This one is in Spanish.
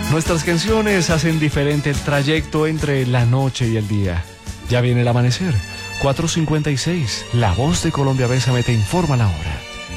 Nuestras canciones hacen diferente el trayecto entre la noche y el día. Ya viene el amanecer. 4:56. La Voz de Colombia Bésame te informa la hora.